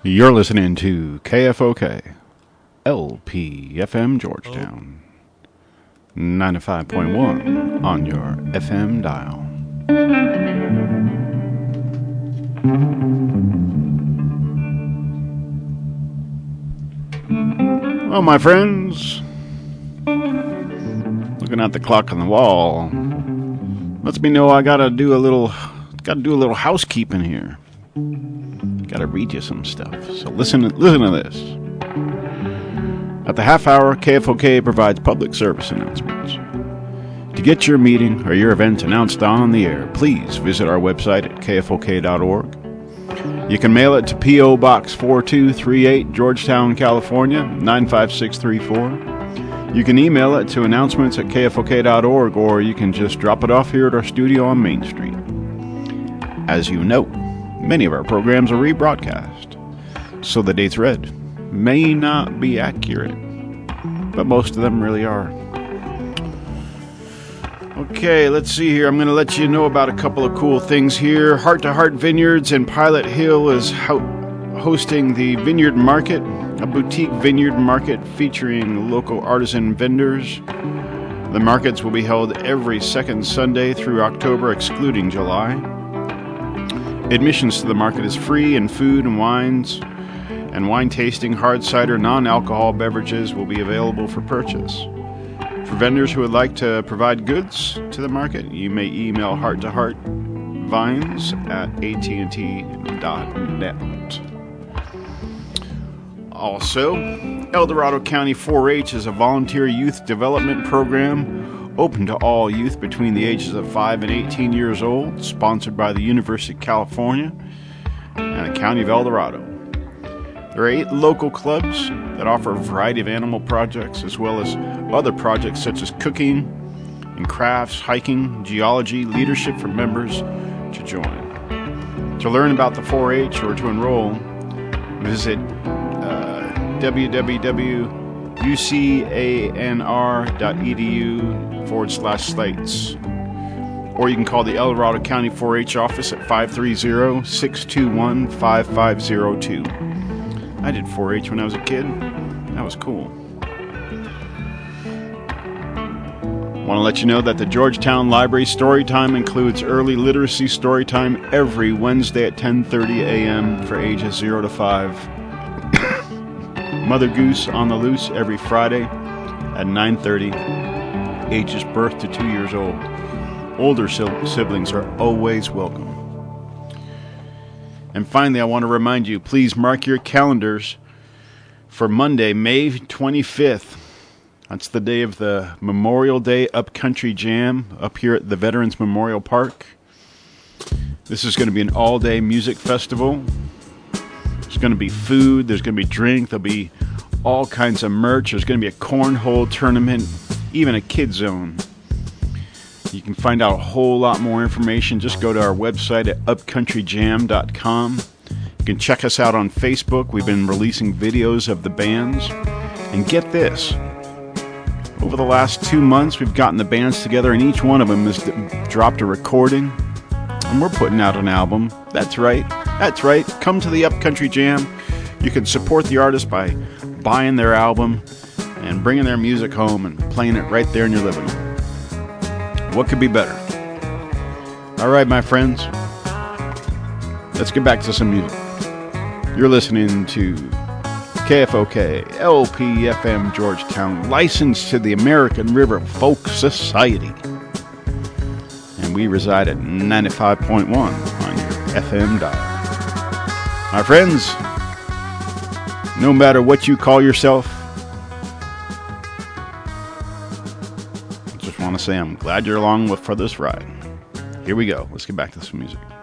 You're listening to KFOK, LPFM Georgetown, 95.1 on your FM dial. Well, my friends, looking at the clock on the wall, lets me know I gotta do a little housekeeping here. Gotta read you some stuff. So listen to this. At the half hour, KFOK provides public service announcements. To get your meeting or your event announced on the air, please visit our website at kfok.org. You can mail it to P.O. Box 4238, Georgetown, California, 95634. You can email it to announcements@kfok.org, or you can just drop it off here at our studio on Main Street. As you know, many of our programs are rebroadcast, so the dates read may not be accurate, but most of them really are. Okay, let's see here. I'm going to let you know about a couple of cool things here. Heart to Heart Vineyards in Pilot Hill is hosting the Vineyard Market, a boutique vineyard market featuring local artisan vendors. The markets will be held every second Sunday through October, excluding July. Admissions to the market is free, and food and wines and wine tasting, hard cider, non-alcohol beverages will be available for purchase. For vendors who would like to provide goods to the market, you may email hearttoheartvines@att.net. Also, El Dorado County 4-H is a volunteer youth development program open to all youth between the ages of 5 and 18 years old, sponsored by the University of California and the County of El Dorado. There are 8 local clubs that offer a variety of animal projects, as well as other projects such as cooking and crafts, hiking, geology, leadership for members to join. To learn about the 4-H or to enroll, visit www.ucanr.edu/slates. Or you can call the El Dorado County 4-H office at 530-621-5502. I did 4-H when I was a kid. That was cool. Want to let you know that the Georgetown Library Storytime includes early literacy storytime every Wednesday at 10:30 a.m. for ages 0 to 5. Mother Goose on the Loose every Friday at 9:30, ages birth to 2 years old. Older siblings are always welcome. And finally, I want to remind you, please mark your calendars for Monday, May 25th. That's the day of the Memorial Day Upcountry Jam up here at the Veterans Memorial Park. This is going to be an all-day music festival. There's going to be food, there's going to be drink, there'll be all kinds of merch. There's going to be a cornhole tournament, even a kid zone. You can find out a whole lot more information. Just go to our website at upcountryjam.com. You can check us out on Facebook. We've been releasing videos of the bands. And get this, over the last 2 months, we've gotten the bands together, and each one of them has dropped a recording. And we're putting out an album. That's right. Come to the Upcountry Jam. You can support the artist by buying their album and bringing their music home and playing it right there in your living room. What could be better? All right, my friends. Let's get back to some music. You're listening to KFOK, LPFM Georgetown, licensed to the American River Folk Society. And we reside at 95.1 on your FM dial. My friends, no matter what you call yourself, I just want to say I'm glad you're along for this ride. Here we go. Let's get back to some music.